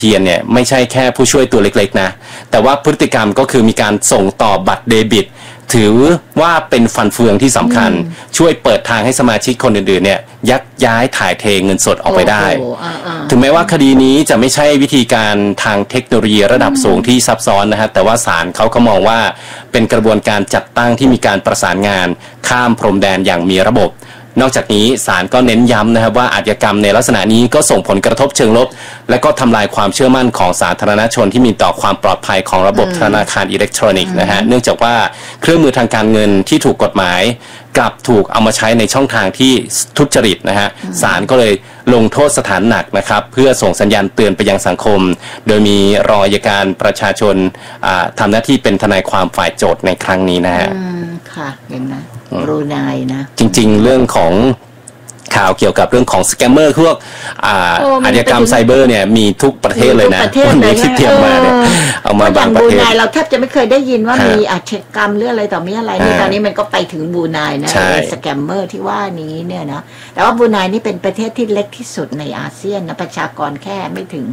เทียนเนี่ยไม่ใช่แค่ผู้ช่วยตัวเล็กๆนะแต่ว่าพฤติกรรมก็คือมีการส่งต่อบัตรเดบิตถือว่าเป็นฟันเฟืองที่สำคัญช่วยเปิดทางให้สมาชิกคนอื่นๆเนี่ยยักย้ายถ่ายเทเงินสดออกไปได้ถึงแม้ว่าคดีนี้จะไม่ใช่วิธีการทางเทคโนโลยีระดับสูงที่ซับซ้อนนะฮะแต่ว่าศาลเขาก็มองว่าเป็นกระบวนการจัดตั้งที่มีการประสานงานข้ามพรมแดนอย่างมีระบบนอกจากนี้ศาลก็เน้นย้ำนะครับว่าอาชญากรรมในลักษณะนี้ก็ส่งผลกระทบเชิงลบและก็ทำลายความเชื่อมั่นของสาธารณชนที่มีต่อความปลอดภัยของระบบธนาคารอิเล็กทรอนิกส์นะฮะเนื่องจากว่าเครื่องมือทางการเงินที่ถูกกฎหมายกลับถูกเอามาใช้ในช่องทางที่ทุจริตนะฮะศาลก็เลยลงโทษสถานหนักนะครับเพื่อส่งสัญญาณเตือนไปยังสังคมโดยมีรองอัยการประชาชนทำหน้าที่เป็นทนายความฝ่ายโจทย์ในครั้งนี้นะฮะค่ะเห็นไหมบรูไนนะจริงๆเรื่องของข่าวเกี่ยวกับเรื่องของสแกมเมอร์พวกอาชญากรรมไซเบอร์เนี่ยมีทุกประเทศเลยนะวันนี้ที่เตรียมมาเนี่ยเอามาบางประเทศเราแทบจะไม่เคยได้ยินว่ามีอาชญากรรมหรืออะไรต่อมีอะไรนี่ตอนนี้มันก็ไปถึงบรูไนนะสแกมเมอร์ที่ว่านี้เนี่ยนะแต่ว่าบรูไนนี่เป็นประเทศที่เล็กที่สุดในอาเซียนนะประชากรแค่ไม่ถึง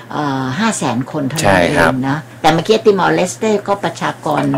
500,000 คนเท่านั้นเองนะแต่เมื่อกี้ติมอร์เลสเต้ก็ประชากร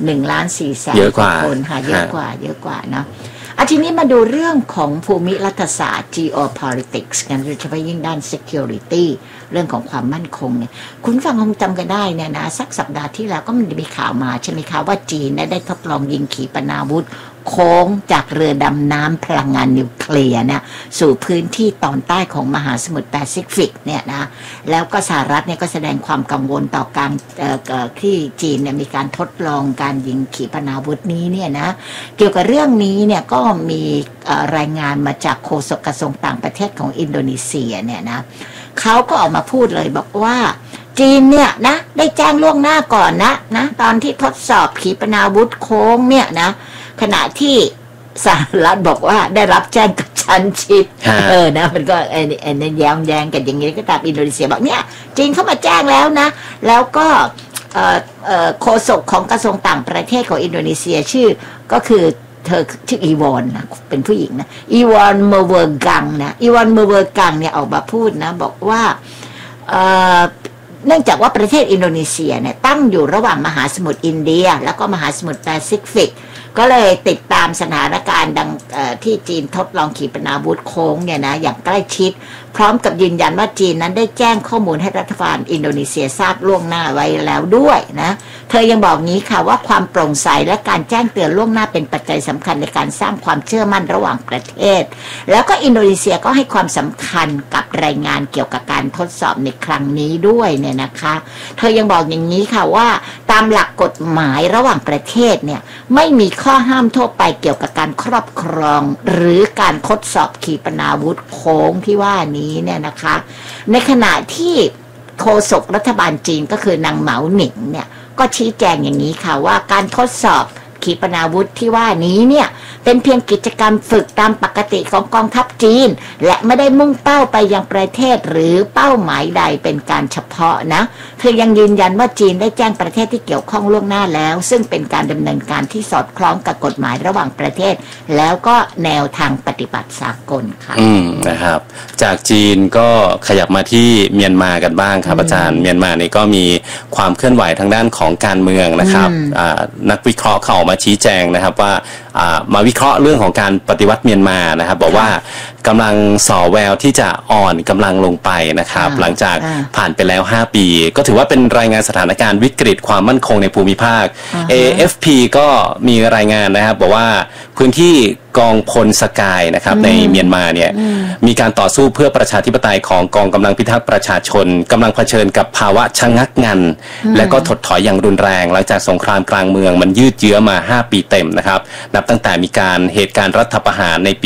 1,400,000 คนค่ะเยอะกว่านะทีนี้มาดูเรื่องของภูมิรัฐศาสตร์ geopolitics กันโดยเฉพาะยิ่งด้าน security เรื่องของความมั่นคงเนี่ยคุณฟังคงจำกันได้เนี่ยนะสักสัปดาห์ที่แล้วก็มันมีข่าวมาใช่ไหมคะว่าจีนได้ทดลองยิงขีปนาวุธโค้งจากเรือดำน้ำพลังงานนิวเคลียร์เนี่ยสู่พื้นที่ตอนใต้ของมหาสมุทรแปซิฟิกเนี่ยนะแล้วก็สหรัฐเนี่ยก็แสดงความกังวลต่อการที่จีนเนี่ยมีการทดลองการยิงขีปนาวุธนี้เนี่ยนะเกี่ยวกับเรื่องนี้เนี่ยก็มีรายงานมาจากโฆษกกระทรวงต่างประเทศของอินโดนีเซียเนี่ยนะเขาก็ออกมาพูดเลยบอกว่าจีนเนี่ยนะได้แจ้งล่วงหน้าก่อนนะตอนที่ทดสอบขีปนาวุธโค้งเนี่ยนะขณะที่สหรัฐบอกว่าได้รับแจ้งกระชั้นชิดนะมันก็แย้งกันอย่างนี้ก็ตามอินโดนีเซียบอกเนี่ยจีนเข้ามาแจ้งแล้วนะแล้วก็โฆษกของกระทรวงต่างประเทศของอินโดนีเซียชื่อก็คือเธอชื่ออีวอนนะเป็นผู้หญิงนะอีวอนเมเวอร์กังนะอีวอนเมเวอร์กังเนี่ยออกมาพูดนะบอกว่าเนื่องจากว่าประเทศอินโดนีเซียเนี่ยตั้งอยู่ระหว่างมหาสมุทรอินเดียแล้วก็มหาสมุทรแปซิฟิกก็เลยติดตามสถานการณ์ที่จีนทดลองขีปนาวุธโค้งเนี่ยนะอย่างใกล้ชิดพร้อมกับยืนยันว่าจีนนั้นได้แจ้งข้อมูลให้รัฐบาลอินโดนีเซียทราบล่วงหน้าไว้แล้วด้วยนะเธอยังบอกงี้ค่ะว่าความโปร่งใสและการแจ้งเตือนล่วงหน้าเป็นปัจจัยสำคัญในการสร้างความเชื่อมั่นระหว่างประเทศแล้วก็อินโดนีเซียก็ให้ความสำคัญกับรายงานเกี่ยวกับการทดสอบในครั้งนี้ด้วยเนี่ยนะคะเธอยังบอกอย่างนี้ค่ะว่าตามหลักกฎหมายระหว่างประเทศเนี่ยไม่มีข้อห้ามทั่วไปเกี่ยวกับการครอบครองหรือการทดสอบขีปนาวุธโค้งที่ว่านี้เนี่ยนะคะในขณะที่โฆษกรัฐบาลจีนก็คือนางเหมาหนิงเนี่ยก็ชี้แจงอย่างนี้ค่ะว่าการทดสอบขีปนาวุธที่ว่านี้เนี่ยเป็นเพียงกิจกรรมฝึกตามปกติของกองทัพจีนและไม่ได้มุ่งเป้าไปยังประเทศหรือเป้าหมายใดเป็นการเฉพาะนะเธอยังยืนยันว่าจีนได้แจ้งประเทศที่เกี่ยวข้องล่วงหน้าแล้วซึ่งเป็นการดำเนินการที่สอดคล้องกับกฎหมายระหว่างประเทศแล้วก็แนวทางปฏิบัติสากลค่ะนะครับจากจีนก็ขยับมาที่เมียนมากันบ้างครับอาจารย์เมียนมานี่ก็มีความเคลื่อนไหวทางด้านของการเมืองนะครับนักวิเคราะห์เขาออกมาชี้แจงนะครับว่ามาวิเคราะห์เรื่องของการปฏิวัติเมียนมานะครับบอกว่ากำลังส่อแววที่จะอ่อนกำลังลงไปนะครับหลังจากผ่านไปแล้ว5ปีก็ถือว่าเป็นรายงานสถานการณ์วิกฤตความมั่นคงในภูมิภาค AFP ก็มีรายงานนะครับบอกว่าพื้นที่กองพลสกายนะครับในเมียนมาเนี่ยมีการต่อสู้เพื่อประชาธิปไตยของกองกำลังพิทักษ์ประชาชนกำลังเผชิญกับภาวะชะงักงันและก็ถดถอยอย่างรุนแรงหลังจากสงครามกลางเมืองมันยืดเยื้อมา5ปีเต็มนะครับนับตั้งแต่มีการเหตุการณ์รัฐประหารในปี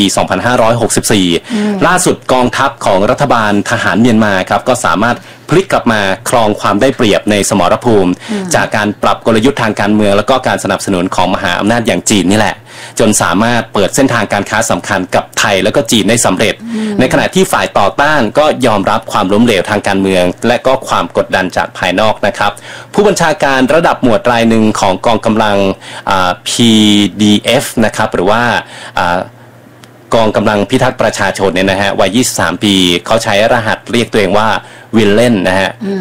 2564 ล่าสุดกองทัพของรัฐบาลทหารเมียนมาครับก็สามารถพลิกกลับมาครองความได้เปรียบในสมรภูมิจากการปรับกลยุทธ์ทางการเมืองแล้วก็การสนับสนุนของมหาอำนาจอย่างจีนนี่แหละจนสามารถเปิดเส้นทางการค้าสำคัญกับไทยแล้วก็จีนได้สำเร็จในขณะที่ฝ่ายต่อต้านก็ยอมรับความล้มเหลวทางการเมืองและก็ความกดดันจากภายนอกนะครับผู้บัญชาการระดับหมวดรายหนึ่งของกองกำลังPDF นะครับหรือว่ากองกำลังพิทักษ์ประชาชนเนี่ยนะฮะวัย23 ปีเขาใช้รหัสเรียกตัวเองว่าวิลเล่นนะฮะ